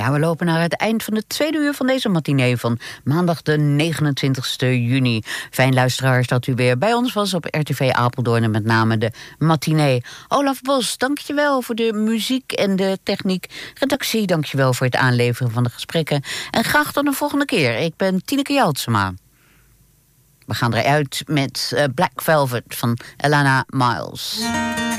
Ja, we lopen naar het eind van de tweede uur van deze matinee van maandag de 29 juni. Fijn luisteraars dat u weer bij ons was op RTV Apeldoorn en met name de matinee. Olaf Bos, dankjewel voor de muziek en de techniek. Redactie, dankjewel voor het aanleveren van de gesprekken. En graag tot een volgende keer. Ik ben Tineke Jaltsema. We gaan eruit met Black Velvet van Alannah Myles.